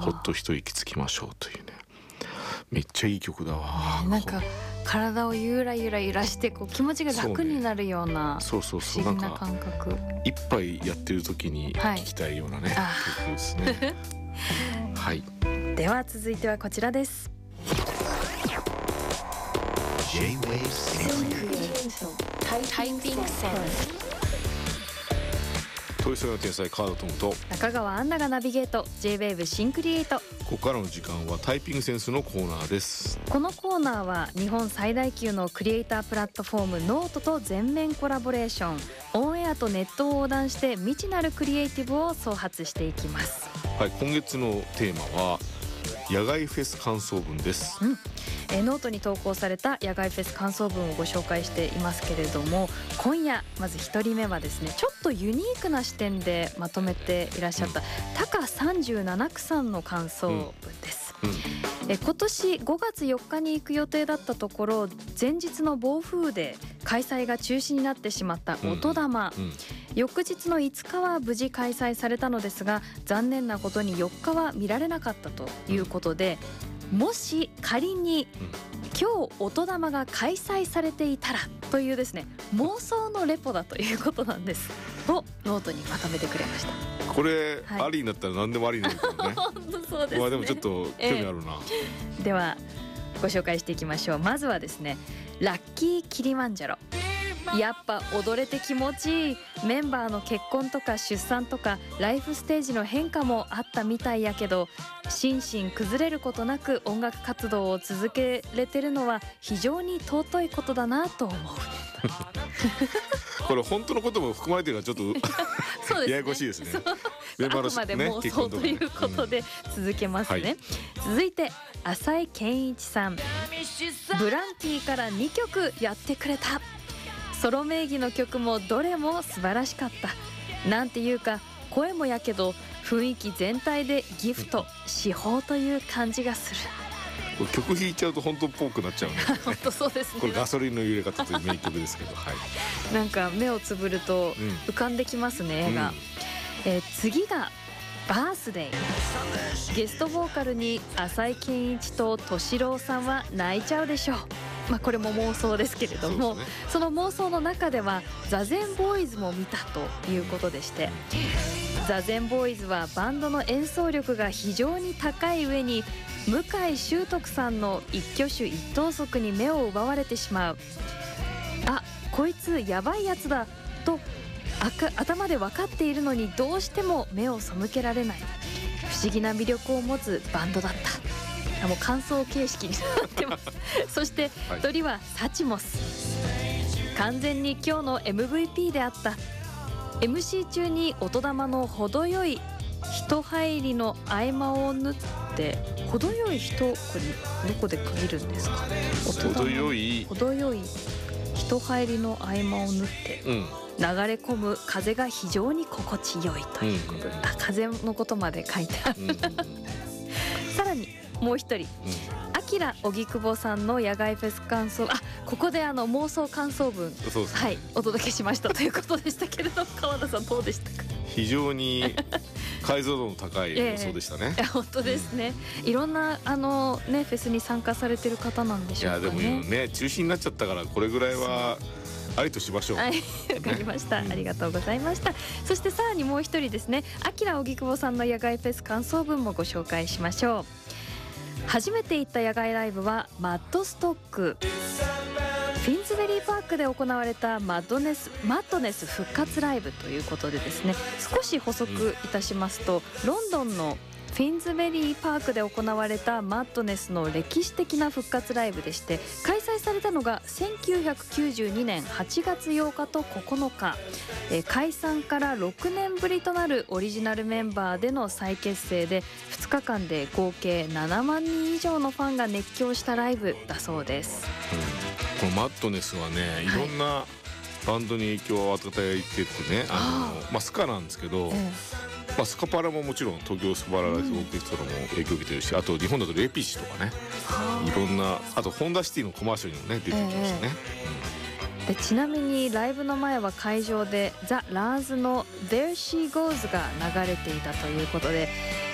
ほっと一息つきましょうというね、めっちゃいい曲だわ。 なんか体をゆらゆら揺らしてこう気持ちが楽になるような不思議な感覚、 一杯やってる時に聴きたいようなね、曲ですね。はい、 では続いてはこちらです。 トイストーリーの天才川田智と中川アンナがナビゲート J-WAVE シンクリエイト。 ここからの時間はタイピングセンスのコーナーです。 このコーナーは日本最大級のクリエイタープラットフォームノートと全面コラボレーション、オンエアとネットを横断して未知なるクリエイティブを創発していきます。 はい、今月のテーマは野外フェス感想文です。 ノートに投稿された野外フェス感想文をご紹介していますけれども、今夜まず1人目はですね、ちょっとユニークな視点でまとめていらっしゃったタカ37区さんの感想文です。今年5月4日に行く予定だったところ、前日の暴風で開催が中止になってしまった音玉、翌日の5日は無事開催されたのですが、残念なことに4日は見られなかったということで、もし仮に今日音玉が開催されていたらというですね、妄想のレポだということなんですをノートにまとめてくれました。 これ、ありになったら何でもありになるからね。 本当そうですね。 でもちょっと興味あるな。 ではご紹介していきましょう。まずはですね、ラッキーキリマンジャロ。やっぱ踊れて気持ちいい。メンバーの結婚とか出産とかライフステージの変化もあったみたいやけど、心身崩れることなく音楽活動を続けれてるのは非常に尊いことだなと思う。 これ本当のことも含まれてるからちょっとそうですね、 ややこしいですね。 あくまで妄想ということで続けますね。続いて浅井健一さん。ブランキーから2曲やってくれた。ソロ名義の曲もどれも素晴らしかった。なんていうか声もやけど雰囲気全体でギフト、至宝という感じがする。 これ曲弾いちゃうと本当っぽくなっちゃうね。 本当そうですね。 これガソリンの入れ方という名曲ですけど、はい、 なんか目をつぶると浮かんできますね、絵が。次がバースデイ。ゲストボーカルに浅井健一と敏郎さんは泣いちゃうでしょう。これも妄想ですけれども、 その妄想の中ではザゼンボーイズも見たということでして、ザゼンボーイズはバンドの演奏力が非常に高い上に向井秀徳さんの一挙手一投足に目を奪われてしまう。あ、こいつやばいやつだと頭で分かっているのにどうしても目を背けられない不思議な魅力を持つバンドだった。もう感想形式になってます。そして鳥はサチモス。完全に今日の MVP であった。 MC 中に音玉の程よい人入りの合間を縫って、程よい人、これどこで区切るんですか。 程よい人入りの合間を縫って、流れ込む風が非常に心地よいということで、風のことまで書いてある。さらにもう一人、アキラ荻窪さんの野外フェス感想、ここで妄想感想文、はい、お届けしましたということでしたけれど、川田さんどうでしたか。 非常に解像度の高い妄想でしたね。 本当ですね。いろんなフェスに参加されてる方なんでしょうかね。 いやでもね、中止になっちゃったからこれぐらいはありとしましょう。はい、 わかりました、ありがとうございました。そしてさらにもう一人ですね、アキラ荻窪さんの野外フェス感想文もご紹介しましょう。初めて行った野外ライブはマッドストック。フィンズベリーパークで行われたマッドネス復活ライブということでですね、少し補足いたしますと、ロンドンのフィンズベリーパークで行われたマッドネスの歴史的な復活ライブでして、開催されたのが1992年8月8日と9日、解散から6年ぶりとなるオリジナルメンバーでの再結成で、2日間で合計7万人以上のファンが熱狂したライブだそうです。 このマッドネスはね、いろんなバンドに影響を与えててね、スカなんですけど、スカパラももちろん東京スカパラライスオーケストラも影響を受けてるし、あと日本だとレピシとかね、いろんな、あとホンダシティのコマーシャルにもね出てきましたね。 でちなみにライブの前は会場でザ・ラーズの There She Goes が流れていたということで、